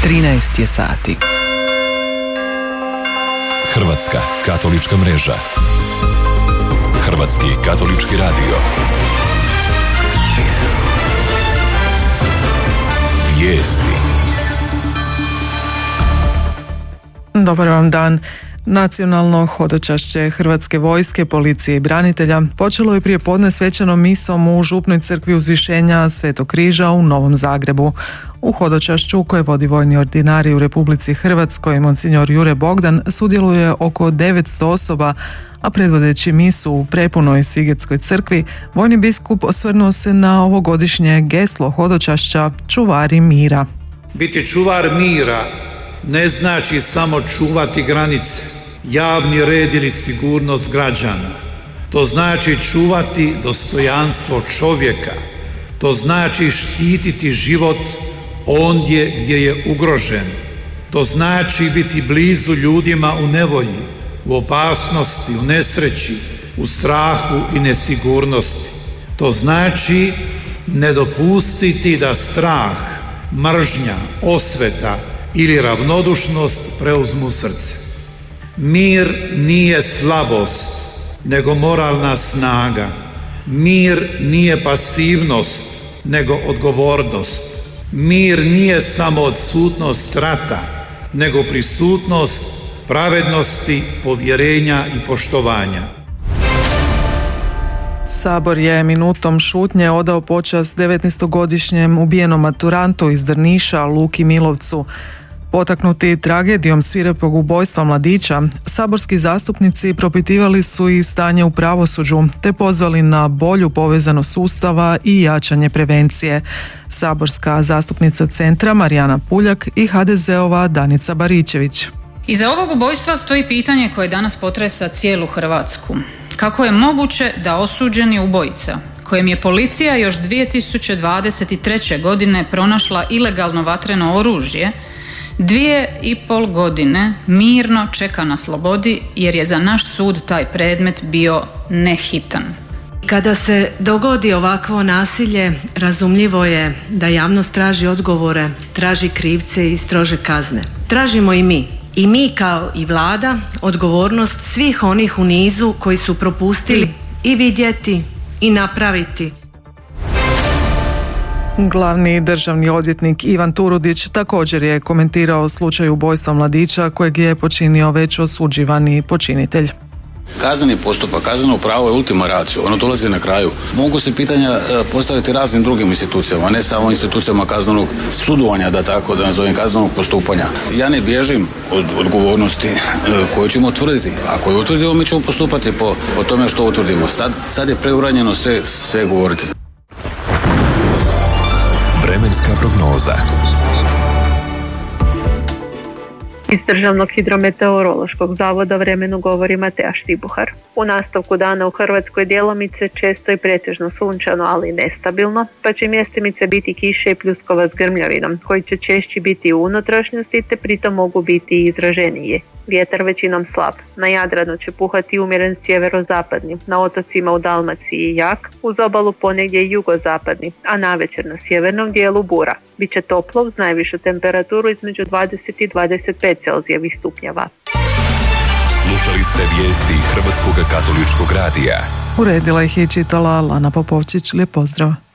13 je sati. Hrvatska katolička mreža. Hrvatski katolički radio. Vijesti. Dobar vam dan. Nacionalno hodočašće Hrvatske vojske, policije i branitelja počelo je prije podne svečanom misom u župnoj crkvi Uzvišenja Svetog križa u Novom Zagrebu. U hodočašću koje vodi vojni ordinarij u Republici Hrvatskoj, monsignor Jure Bogdan, sudjeluje oko 900 osoba, a predvodeći misu u prepunoj Sigetskoj crkvi, vojni biskup osvrnuo se na ovogodišnje geslo hodočašća Čuvari mira. Biti čuvar mira ne znači samo čuvati granice, javni red ili sigurnost građana. To znači čuvati dostojanstvo čovjeka. To znači štititi život ondje gdje je ugrožen. To znači biti blizu ljudima u nevolji, u opasnosti, u nesreći, u strahu i nesigurnosti. To znači ne dopustiti da strah, mržnja, osveta ili ravnodušnost preuzmu srce. Mir nije slabost, nego moralna snaga. Mir nije pasivnost, nego odgovornost. Mir nije samo odsutnost rata, nego prisutnost pravednosti, povjerenja i poštovanja. Sabor je minutom šutnje odao počast 19-godišnjem ubijenom maturantu iz Drniša, Luki Milovcu. Potaknuti tragedijom svirepog ubojstva mladića, saborski zastupnici propitivali su i stanje u pravosuđu, te pozvali na bolju povezanost sustava i jačanje prevencije. Saborska zastupnica Centra Marijana Puljak i HDZ-ova Danica Baričević. Iza ovog ubojstva stoji pitanje koje danas potresa cijelu Hrvatsku. Kako je moguće da osuđeni ubojica, kojem je policija još 2023. godine pronašla ilegalno vatreno oružje, 2,5 godine mirno čeka na slobodi jer je za naš sud taj predmet bio nehitan. Kada se dogodi ovakvo nasilje, razumljivo je da javnost traži odgovore, traži krivce i strože kazne. Tražimo i mi. I mi kao i vlada odgovornost svih onih u nizu koji su propustili i vidjeti i napraviti. Glavni državni odvjetnik Ivan Turudić također je komentirao slučaj ubojstva mladića kojeg je počinio već osuđivani počinitelj. Kazneni postupak, kazneno pravo je ultima ratio, ono dolazi na kraju. Mogu se pitanja postaviti raznim drugim institucijama, ne samo institucijama kaznenog sudovanja, da tako da nazovem, kaznenog postupanja. Ja ne bježim od odgovornosti koju ćemo utvrditi. Ako je utvrdimo, mi ćemo postupati po tome što utvrdimo. Sad je preuranjeno sve govoriti. Vremenska prognoza. Iz Državnog hidrometeorološkog zavoda vremenu govori Mateja Štibuhar. U nastavku dana u Hrvatskoj djelomice često i pretežno sunčano, ali nestabilno, pa će mjestimice biti kiše i pljuskova s grmljavinom, koji će češći biti u unutrašnjosti, te pritom mogu biti i izraženiji. Vjetar većinom slab. Na Jadranu će puhati umjeren sjeverozapadni, na otocima u Dalmaciji jak, uz obalu ponegdje i jugozapadni, a navečer na sjevernom dijelu bura. Biće toplo uz najvišu temperaturu između 20 i 25 celzijevih stupnjeva. Slušali ste vijesti Hrvatskog katoličkog radija. Uredila ih je čitala Lana Popovčić. Lijep pozdrav.